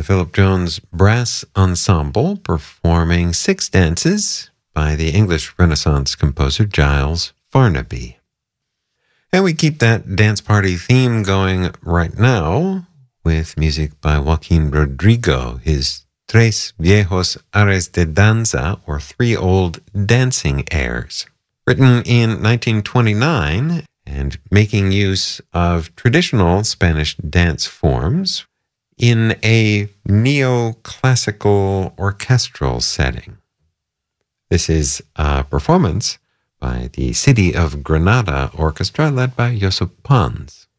the Philip Jones Brass Ensemble performing 6 dances by the English Renaissance composer Giles Farnaby. And we keep that dance party theme going right now with music by Joaquin Rodrigo, his Tres Viejos Aires de Danza, or 3 Old Dancing Airs. Written in 1929 and making use of traditional Spanish dance forms in a neoclassical orchestral setting. This is a performance by the City of Granada Orchestra led by Josip Pons.